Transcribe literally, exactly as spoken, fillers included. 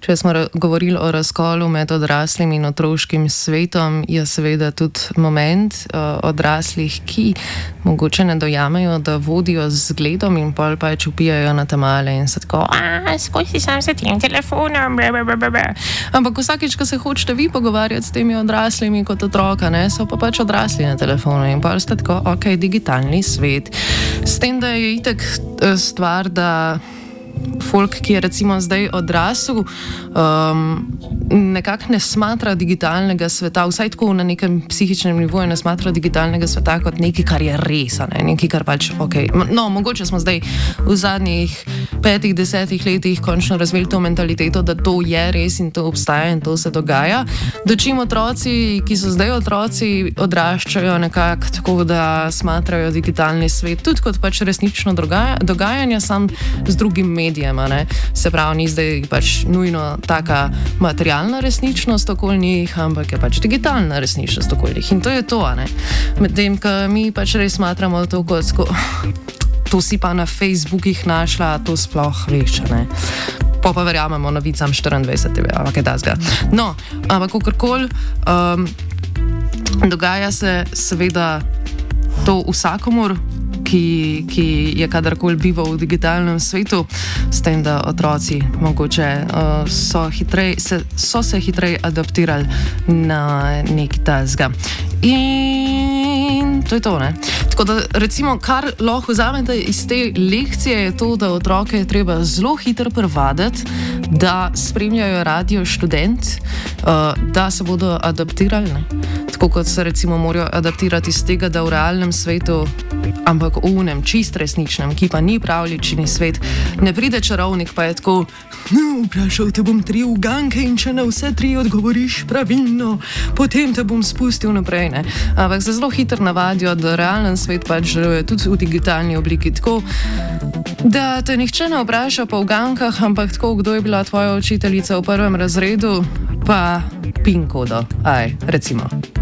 Če smo govorili o razkolu med odraslim in otroškim svetom, je seveda tudi moment uh, odraslih, ki mogoče ne dojamejo, da vodijo z zgledom in pol pač upijajo na tamale in se tako, a skozi sam se tem telefonom, blablabla. Ampak vsakič, ko se hočete vi pogovarjati s temi odraslimi kot otroka, ne, so pa pač odrasli na telefonu in pol ste tako, ok, digitalni svet. S tem, da je itak stvar, da folk, ki je recimo zdaj odrasel, um, nekako ne smatra digitalnega sveta, vsaj tako na nekem psihičnem nivoju ne smatra digitalnega sveta kot nekaj, kar je res, ne? Nekaj, kar pač, ok. No, mogoče smo zdaj v zadnjih petih, desetih letih končno razvili to mentaliteto, da to je res in to obstaja in to se dogaja. Dočim otroci, ki so zdaj otroci, odraščajo nekako tako, da smatrajo digitalni svet tudi kot pač resnično dogaja, dogajanje, sam z drugim medijem, ne? Se pravi, ni zdaj pač nujno taka materialna resničnost okoli njih, ampak je pač digitalna resničnost okoli njih. In to je to, ne? Medtem, ko mi pač res smatramo to kot sko... To si pa na Facebookih našla, to sploh veš, ne? Pa pa verjamemo novicam štiriindvajset te ve, ampak je tazga. No, ampak kakorkoli, um, dogaja se seveda to vsakomur, Ki, ki je kadarkoli bival v digitalnem svetu, s tem, da otroci mogoče uh, so, hitrej, se, so se hitreje adaptirali na nekaj tazga. In to je to, ne? Tako da, recimo, kar lahko vzamete iz te lekcije, je to, da otroke je treba zelo hitro privaditi, da spremljajo Radio Študent, uh, da se bodo adaptirali, ne? Tako kot se recimo morajo adaptirati iz tega, da v realnem svetu, ampak v unem čist resničnem, ki pa ni pravljični svet, ne pride čarovnik pa je tako, no, vprašal te bom tri uganke in če na vse tri odgovoriš pravilno, potem te bom spustil naprej, ne? Ampak se zelo hitro navadijo, da realen svet pač deluje tudi v digitalni obliki tako, da te nihče ne vpraša po ugankah, ampak tako, kdo je bila tvoja učiteljica v prvem razredu, pa pin kodo, aj, recimo.